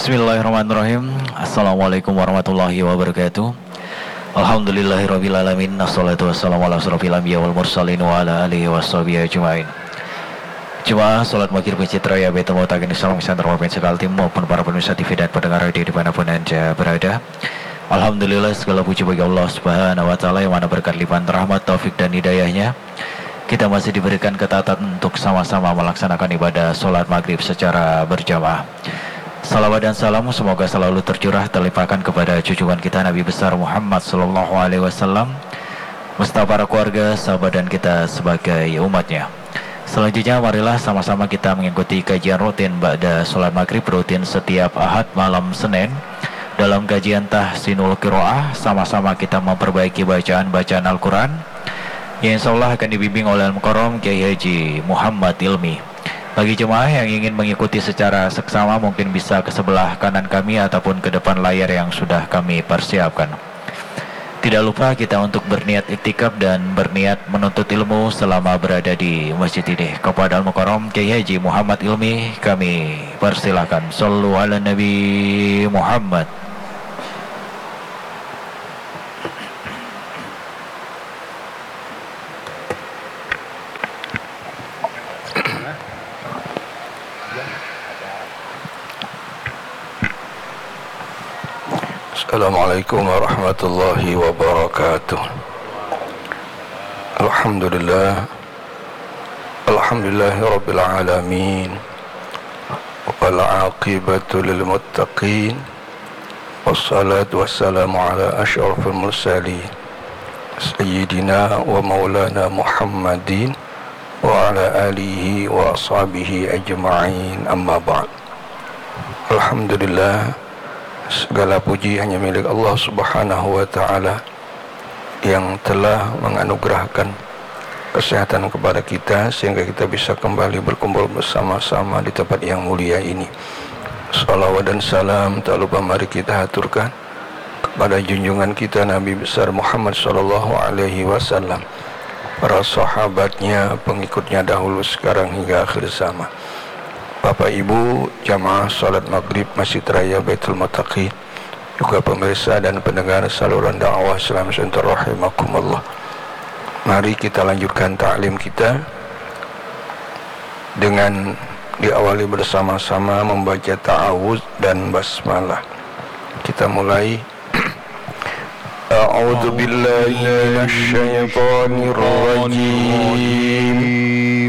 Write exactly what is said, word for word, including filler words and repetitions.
Bismillahirrahmanirrahim. Assalamualaikum warahmatullahi wabarakatuh. Alhamdulillahirabbil alamin. Wassalatu wassalamu ala asrofil anbiya wal mursalin wa ala alihi washabihi ajmain. Jemaah salat maghrib Masjid Raya Baitul Muttaqin Islam Center Provinsi Kaltim maupun para pemirsa T V dan pendengar radio dimanapun Anda berada. Alhamdulillah, segala puji bagi Allah Subhanahu wa taala yang mana berkat limpahan rahmat, taufik dan hidayahnya kita masih diberikan ketaatan untuk sama-sama melaksanakan ibadah salat maghrib secara berjamaah. Salawat dan salam semoga selalu tercurah terlimpahkan kepada junjungan kita Nabi besar Muhammad sallallahu alaihi wasallam, beserta para keluarga, sahabat dan kita sebagai umatnya. Selanjutnya marilah sama-sama kita mengikuti kajian rutin ba'da salat maghrib rutin setiap Ahad malam Senin dalam kajian Tahsinul Qiraah. Sama-sama kita memperbaiki bacaan-bacaan Al-Quran yang insyaallah akan dibimbing oleh Al-Mukarram Kiai Haji Muhammad Ilmi. Bagi jemaah yang ingin mengikuti secara seksama mungkin bisa ke sebelah kanan kami ataupun ke depan layar yang sudah kami persiapkan. Tidak lupa kita untuk berniat iktikaf dan berniat menuntut ilmu selama berada di masjid ini. Kepada Al-Mukarram Kiai Haji Muhammad Ilmi kami persilahkan. Shallu ala Nabi Muhammad. Assalamualaikum warahmatullahi wabarakatuh. Alhamdulillah Alhamdulillahi rabbil alamin, wal aqibatu lil muttaqin, wassalatu wassalamu ala asyrafil mursalin sayyidina wa maulana Muhammadin wa ala alihi wa ashabihi ajma'in, amma ba'd. Alhamdulillah, segala puji hanya milik Allah Subhanahu wa ta'ala yang telah menganugerahkan kesehatan kepada kita sehingga kita bisa kembali berkumpul bersama-sama di tempat yang mulia ini. Salawat dan salam tak lupa mari kita haturkan kepada junjungan kita Nabi besar Muhammad sallallahu alaihi wasallam, para sahabatnya, pengikutnya dahulu, sekarang hingga akhir zaman. Bapak Ibu jamaah salat maghrib Masjid Raya Baitul Muttaqin, juga pemirsa dan pendengar saluran dakwah Islam Center rahimakumullah. Mari kita lanjutkan ta'lim kita dengan diawali bersama-sama membaca ta'awuz dan basmalah. Kita mulai. A'udzu billahi minasy syaithanir rajim.